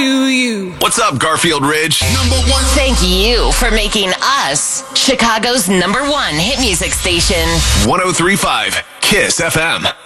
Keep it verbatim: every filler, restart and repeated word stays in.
to you. What's up, Garfield Ridge? Number one. Thank you for making us Chicago's number one hit music station. one oh three point five KISS F M.